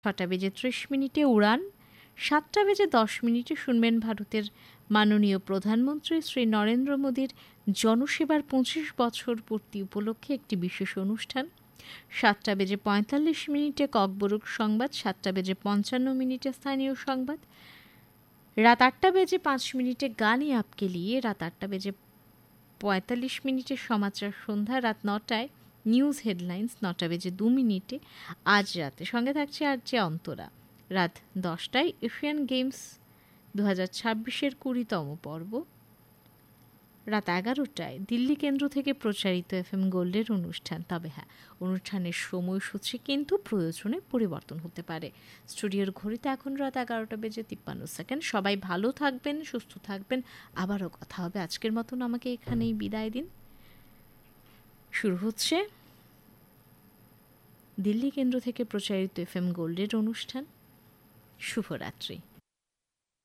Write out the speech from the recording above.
6:30 উড়ান, 7:10 শুনবেন ভারতের মাননীয় প্রধানমন্ত্রী শ্রী নরেন্দ্র মোদীর জনসেবার 25 বছর পূর্তি উপলক্ষে একটি বিশেষ অনুষ্ঠান। 7:45 ককবরক সংবাদ, 7:55 স্থানীয় সংবাদ। রাত 8:05 গানে আপকে লিয়ে, রাত 8:45 সমাচার সন্ধ্যা, রাত 9টায় নিউজ হেডলাইন্স, 9:02 আজ রাতে সঙ্গে থাকছে আর যে অন্তরা। রাত 10টায় এশিয়ান গেমস 2026 20তম পর্ব। রাত 11টায় দিল্লি কেন্দ্র থেকে প্রচারিত FM গোল্ডের অনুষ্ঠান। তবে হ্যাঁ, অনুষ্ঠানের সময়সূচি কিন্তু প্রয়োজনে পরিবর্তন হতে পারে। স্টুডিওর ঘড়িতে এখন রাত 11:53। সবাই ভালো থাকবেন, সুস্থ থাকবেন, আবারও কথা হবে। আজকের মতন আমাকে এখানেই বিদায় দিন। শুরু হচ্ছে দিল্লি কেন্দ্র থেকে প্রচারিত FM গোল্ডের অনুষ্ঠান। শুভরাত্রি।